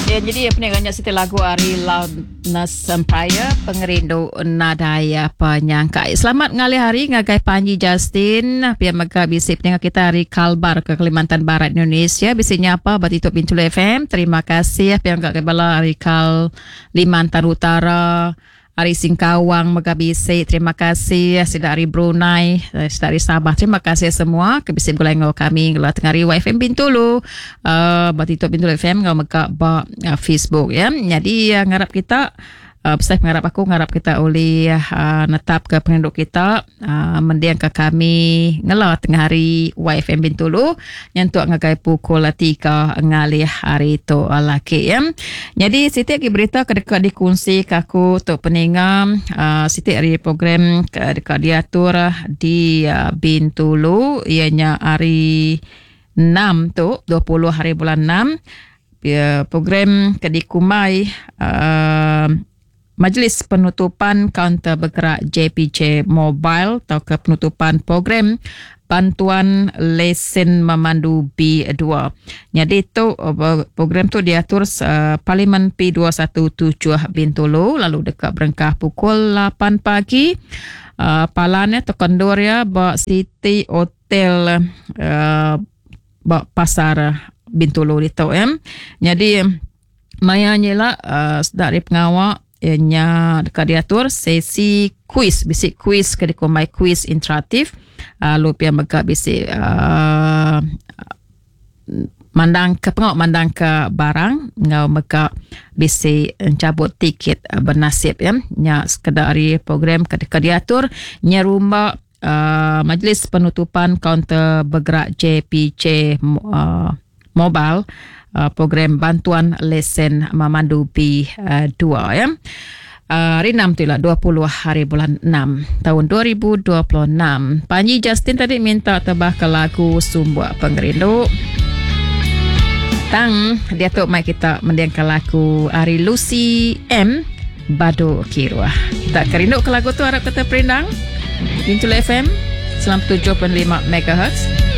Ya, jadi pendengarnya siti lagu Ari Loudness Empire, pengerindu nadaya penyangka. Selamat ngali hari ngagai Panji Justin. Pia mega bisi pendengar kita Ari Kalbar ke Kalimantan Barat Indonesia. Bisinya apa? Batito Bintul FM. Terima kasih. Pia ngagai bala Ari Kalimantan Utara. Ari Singkawang Megabisi, terima kasih. Sida Ari Brunei, sida Ari Sabah, terima kasih semua. Kebisi gulai ngau kami ngau tengari YFM Bintulu, Batito Bintulu FM ngau mega Facebook ya. Jadi ngarap kita saya ngarap kita oleh netap ke penduduk kita mendiang ke kami ngelah tengah hari YFM Bintulu nyentuk ngagai pukul 3 ngalih hari tu laki ya. Jadi Siti lagi berita kedekat dikunci kaku untuk peningam Siti hari program kedekat diatur di Bintulu ianya hari 6 tu 20 hari bulan 6 program kedikumai Majlis Penutupan Kaunter Bergerak JPJ Mobile atau ke penutupan program bantuan lesen memandu B2. Jadi itu program tu diatur Parlimen P217 Bintulu lalu dekat berengkah pukul 8 pagi. Palannya terkondur ya bak City Hotel bak pasar Bintulu itu ya. Jadi mayanya lah dari pengawal nya dekat diatur sesi kuis, bisik kuis kedikumai kuis interaktif lupa yang megak bisik mandang ke pengawal mandang ke barang ngau megak bisik cabut tiket bernasib ya nya sekedari program kedekat diatur nya rumah Majlis Penutupan Kaunter Bergerak JPJ Mobile program bantuan lesen memandu B2 ya. Hari 6 tu lah 20 hari bulan 6 tahun 2026. Panji Justin tadi minta tebah ke lagu Sumbuak Pengerindu. Tang dia tu mai kita mendiang ke lagu Ari Lucy M Bado Kirwa. Kita kerindu ke lagu tu harap kata perindang. Bintul FM 97.5 MHz.